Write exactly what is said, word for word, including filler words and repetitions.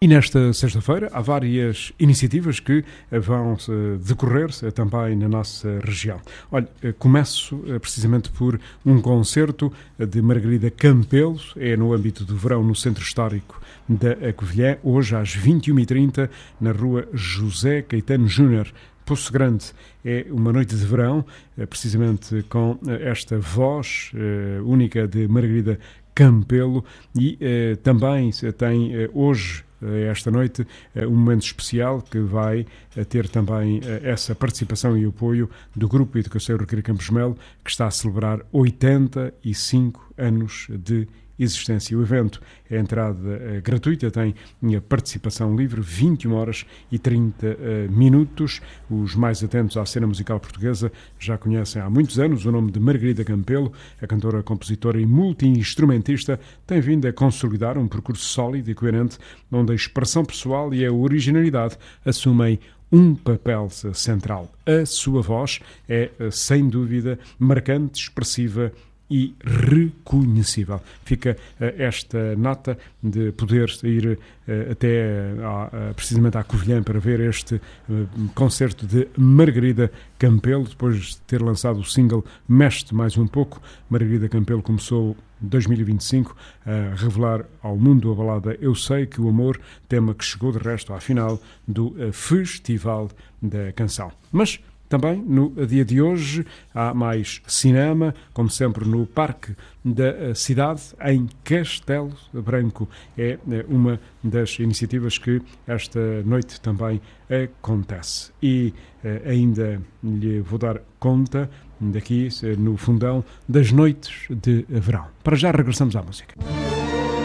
E nesta sexta-feira há várias iniciativas que vão decorrer também na nossa região. Olha, começo precisamente por um concerto de Margarida Campelo, é no âmbito do verão no Centro Histórico da Covilhã, hoje às vinte e uma e trinta, na rua José Caetano Júnior, Poço Grande. É uma noite de verão, precisamente com esta voz única de Margarida Campelo e também tem hoje, esta noite, um momento especial que vai ter também essa participação e apoio do Grupo Educação Roqueiro Campos Melo, que está a celebrar oitenta e cinco anos de existência. O evento é entrada gratuita, tem participação livre, vinte e uma horas e trinta minutos. Os mais atentos à cena musical portuguesa já conhecem há muitos anos o nome de Margarida Campelo. A cantora, compositora e multi-instrumentista tem vindo a consolidar um percurso sólido e coerente, onde a expressão pessoal e a originalidade assumem um papel central. A sua voz é, sem dúvida, marcante, expressiva e reconhecível. Fica uh, esta nota de poder ir uh, até uh, precisamente à Covilhã para ver este uh, concerto de Margarida Campelo, depois de ter lançado o single Mexe-te Mais Um Pouco. Margarida Campelo começou em dois mil e vinte e cinco a revelar ao mundo a balada Eu Sei Que o Amor, tema que chegou de resto à final do uh, Festival da Canção. Mas também, no dia de hoje, há mais cinema, como sempre no Parque da Cidade, em Castelo Branco. É uma das iniciativas que esta noite também acontece. E ainda lhe vou dar conta, daqui no fundão, das noites de verão. Para já regressamos à música.